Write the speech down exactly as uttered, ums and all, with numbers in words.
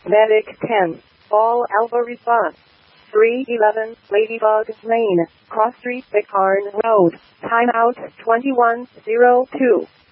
Medic ten. All Alpha response. three eleven Ladybug Lane, Cross Street, Bicarn Road. Timeout twenty-one oh two.